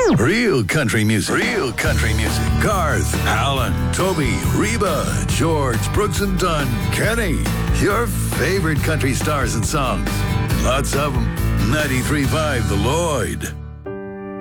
Real country music. Real country music. Garth, Alan, Toby, Reba, George, Brooks and Dunn, Kenny. Your favorite country stars and songs. Lots of them. 93.5 The Lloyd.